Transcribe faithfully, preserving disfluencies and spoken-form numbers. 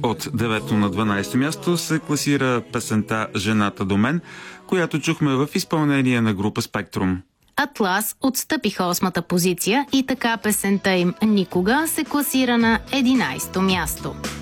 От девето на дванадесето място се класира песента «Жената до мен», която чухме в изпълнение на група Спектрум. Атлас отстъпиха осмата позиция и така песента им «Никога» се класира на единадесето място.